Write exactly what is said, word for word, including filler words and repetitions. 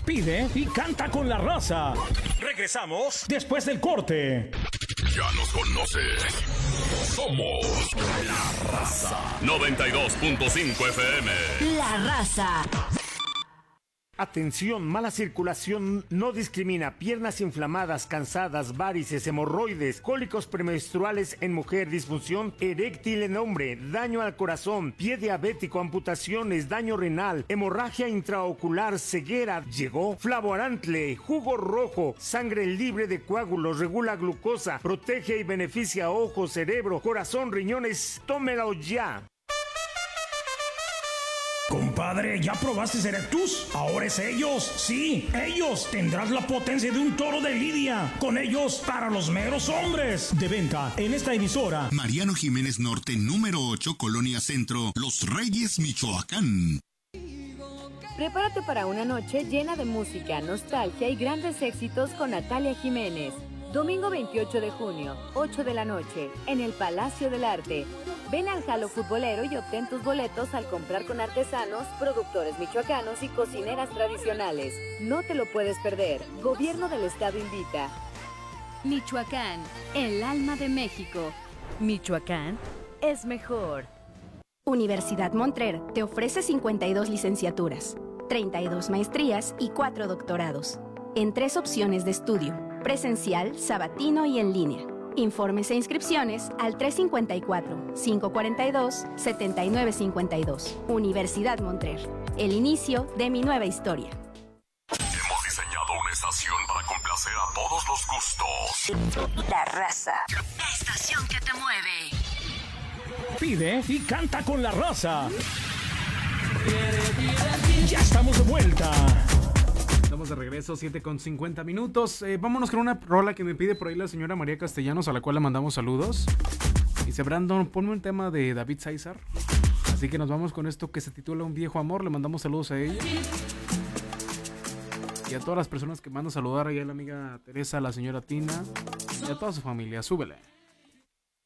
Pide y canta con la raza. Regresamos después del corte. Ya nos conoces. Somos La Raza. noventa y dos punto cinco F M. La Raza. Atención, mala circulación no discrimina. Piernas inflamadas, cansadas, varices, hemorroides, cólicos premenstruales en mujer, disfunción eréctil en hombre, daño al corazón, pie diabético, amputaciones, daño renal, hemorragia intraocular, ceguera. Llegó Flavoarantle, jugo rojo, sangre libre de coágulos, regula glucosa, protege y beneficia ojos, cerebro, corazón, riñones. Tómelo ya. Compadre, ¿ya probaste Cerectus? Ahora es ellos, sí, ellos. Tendrás la potencia de un toro de lidia. Con ellos, para los meros hombres. De venta en esta emisora. Mariano Jiménez Norte, número ocho, Colonia Centro, Los Reyes, Michoacán. Prepárate para una noche llena de música, nostalgia y grandes éxitos con Natalia Jiménez. Domingo veintiocho de junio, ocho de la noche, en el Palacio del Arte. Ven al Jalo Futbolero y obtén tus boletos al comprar con artesanos, productores michoacanos y cocineras tradicionales. No te lo puedes perder. Gobierno del Estado invita. Michoacán, el alma de México. Michoacán es mejor. Universidad Montrer te ofrece cincuenta y dos licenciaturas, treinta y dos maestrías y cuatro doctorados, en tres opciones de estudio: presencial, sabatino y en línea. Informes e inscripciones al tres cinco cuatro, cinco cuatro dos, siete nueve cinco dos. Universidad Montrer, el inicio de mi nueva historia. Hemos diseñado una estación para complacer a todos los gustos. La Raza. La estación que te mueve. Pide y canta con la raza. Ya estamos de vuelta. Estamos de regreso, siete con cincuenta minutos. Eh, vámonos con una rola que me pide por ahí la señora María Castellanos, a la cual le mandamos saludos. Dice: Brandon, ponme un tema de David César. Así que nos vamos con esto que se titula Un Viejo Amor. Le mandamos saludos a ella. Y a todas las personas que mandan a saludar, allá a la amiga Teresa, a la señora Tina y a toda su familia. Súbele.